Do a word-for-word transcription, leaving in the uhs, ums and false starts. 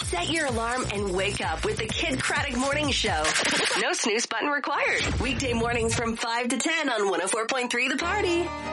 Set your alarm and wake up with the Kid Craddock Morning Show. No snooze button required. Weekday mornings from five to ten on one oh four point three The Party.